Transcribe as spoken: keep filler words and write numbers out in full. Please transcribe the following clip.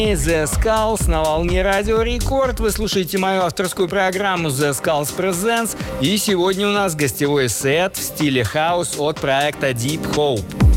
The Skulls на волне Радио Рекорд. Вы слушаете мою авторскую программу The Skulls Presents. И сегодня у нас гостевой сет в стиле хаус от проекта Deep Hope.